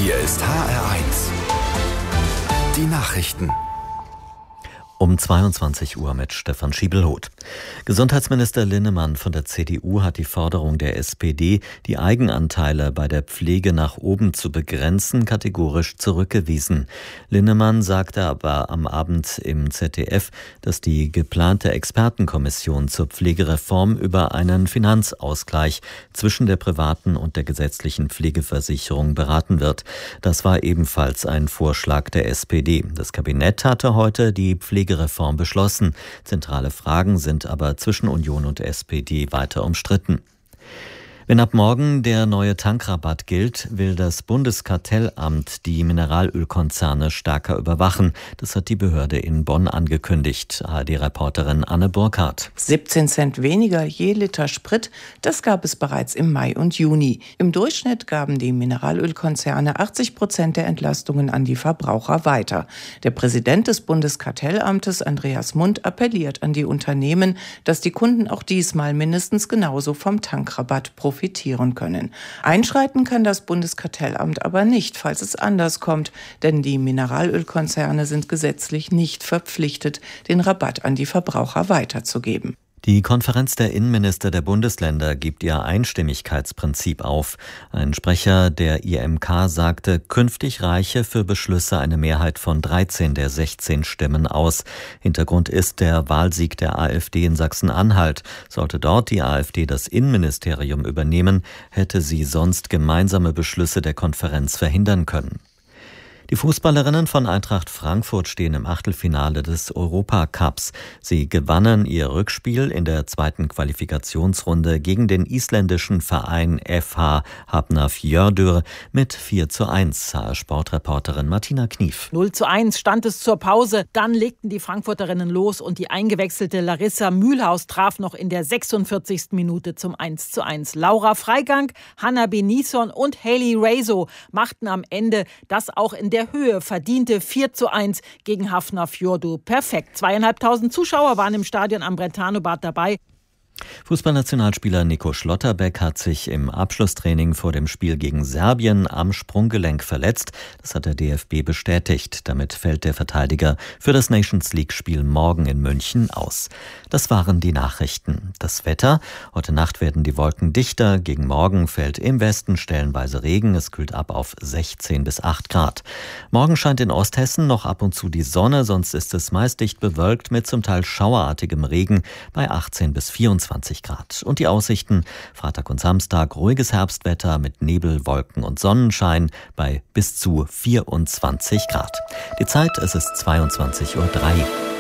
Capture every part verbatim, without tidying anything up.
Hier ist H R eins. Die Nachrichten. Um zweiundzwanzig Uhr mit Stefan Schiebelhoth. Gesundheitsminister Linnemann von der C D U hat die Forderung der S P D, die Eigenanteile bei der Pflege nach oben zu begrenzen, kategorisch zurückgewiesen. Linnemann sagte aber am Abend im Z D F, dass die geplante Expertenkommission zur Pflegereform über einen Finanzausgleich zwischen der privaten und der gesetzlichen Pflegeversicherung beraten wird. Das war ebenfalls ein Vorschlag der S P D. Das Kabinett hatte heute die Pflege Reform beschlossen. Zentrale Fragen sind aber zwischen Union und S P D weiter umstritten. Wenn ab morgen der neue Tankrabatt gilt, will das Bundeskartellamt die Mineralölkonzerne stärker überwachen. Das hat die Behörde in Bonn angekündigt. H R D-Reporterin Anne Burkhardt. siebzehn Cent weniger je Liter Sprit, das gab es bereits im Mai und Juni. Im Durchschnitt gaben die Mineralölkonzerne achtzig Prozent der Entlastungen an die Verbraucher weiter. Der Präsident des Bundeskartellamtes, Andreas Mund, appelliert an die Unternehmen, dass die Kunden auch diesmal mindestens genauso vom Tankrabatt profitieren. profitieren können. Einschreiten kann das Bundeskartellamt aber nicht, falls es anders kommt, denn die Mineralölkonzerne sind gesetzlich nicht verpflichtet, den Rabatt an die Verbraucher weiterzugeben. Die Konferenz der Innenminister der Bundesländer gibt ihr Einstimmigkeitsprinzip auf. Ein Sprecher der I M K sagte, künftig reiche für Beschlüsse eine Mehrheit von dreizehn der sechzehn Stimmen aus. Hintergrund ist der Wahlsieg der AfD in Sachsen-Anhalt. Sollte dort die AfD das Innenministerium übernehmen, hätte sie sonst gemeinsame Beschlüsse der Konferenz verhindern können. Die Fußballerinnen von Eintracht Frankfurt stehen im Achtelfinale des Europacups. Sie gewannen ihr Rückspiel in der zweiten Qualifikationsrunde gegen den isländischen Verein F H Hafnarfjörður mit vier zu eins. H R-Sportreporterin Martina Knief. null zu eins stand es zur Pause. Dann legten die Frankfurterinnen los und die eingewechselte Larissa Mühlhaus traf noch in der sechsundvierzigsten Minute zum eins zu eins. Laura Freigang, Hanna Benison und Hayley Raso machten am Ende das auch in der Höhe verdiente vier zu eins gegen Hafnarfjörður perfekt. Zweieinhalbtausend Zuschauer waren im Stadion am Brentano-Bad dabei. Fußballnationalspieler Nico Schlotterbeck hat sich im Abschlusstraining vor dem Spiel gegen Serbien am Sprunggelenk verletzt. Das hat der D F B bestätigt. Damit fällt der Verteidiger für das Nations-League-Spiel morgen in München aus. Das waren die Nachrichten. Das Wetter. Heute Nacht werden die Wolken dichter. Gegen morgen fällt im Westen stellenweise Regen. Es kühlt ab auf sechzehn bis acht Grad. Morgen scheint in Osthessen noch ab und zu die Sonne. Sonst ist es meist dicht bewölkt mit zum Teil schauerartigem Regen bei achtzehn bis vierundzwanzig Grad. Und die Aussichten: Freitag und Samstag ruhiges Herbstwetter mit Nebel, Wolken und Sonnenschein bei bis zu vierundzwanzig Grad. Die Zeit, es ist zweiundzwanzig Uhr drei.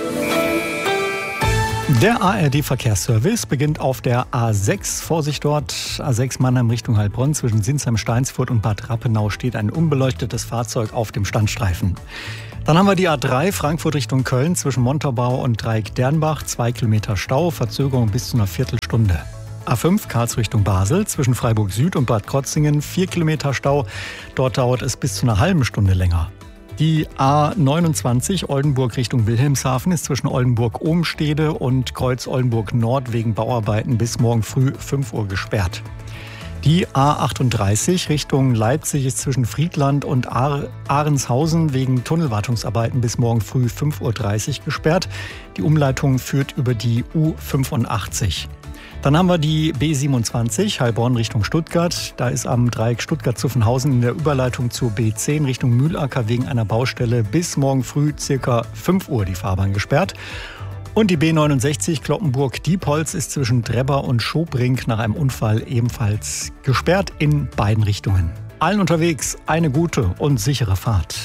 Der A R D-Verkehrsservice beginnt auf der A sechs. Vorsicht dort, A sechs Mannheim Richtung Heilbronn. Zwischen Sinsheim, Steinsfurt und Bad Rappenau steht ein unbeleuchtetes Fahrzeug auf dem Standstreifen. Dann haben wir die A drei, Frankfurt Richtung Köln, zwischen Montabaur und Dreieck-Dernbach, zwei Kilometer Stau, Verzögerung bis zu einer Viertelstunde. A fünf, Karls Richtung Basel, zwischen Freiburg Süd und Bad Krotzingen, vier Kilometer Stau, dort dauert es bis zu einer halben Stunde länger. Die A neunundzwanzig, Oldenburg Richtung Wilhelmshaven, ist zwischen Oldenburg-Ohmstede und Kreuz-Oldenburg-Nord wegen Bauarbeiten bis morgen früh fünf Uhr gesperrt. Die A achtunddreißig Richtung Leipzig ist zwischen Friedland und Ahrenshausen wegen Tunnelwartungsarbeiten bis morgen früh fünf Uhr dreißig gesperrt. Die Umleitung führt über die U fünfundachtzig. Dann haben wir die B siebenundzwanzig, Heilbronn Richtung Stuttgart. Da ist am Dreieck Stuttgart-Zuffenhausen in der Überleitung zur B zehn Richtung Mühlacker wegen einer Baustelle bis morgen früh circa fünf Uhr die Fahrbahn gesperrt. Und die B neunundsechzig Kloppenburg-Diepholz ist zwischen Drebber und Schobring nach einem Unfall ebenfalls gesperrt in beiden Richtungen. Allen unterwegs eine gute und sichere Fahrt.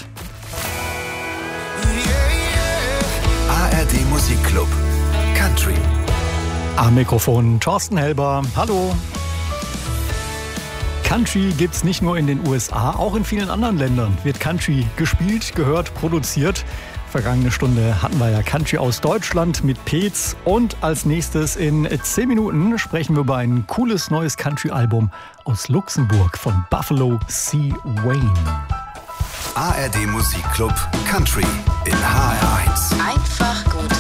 A R D Musikclub Country. Am Mikrofon Thorsten Helber. Hallo. Country gibt's nicht nur in den U S A, auch in vielen anderen Ländern wird Country gespielt, gehört, produziert. Vergangene Stunde hatten wir ja Country aus Deutschland mit Peetz. Und als nächstes in zehn Minuten sprechen wir über ein cooles neues Country-Album aus Luxemburg von Buffalo C. Wayne. A R D Musikclub Country in H R eins. Einfach gut.